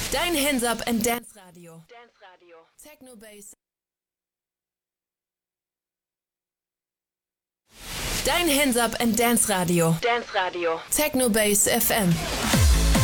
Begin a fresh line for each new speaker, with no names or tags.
Dein Hands Up and Dance Radio. Techno Bass. Dein Hands Up and Dance Radio. Techno Bass FM.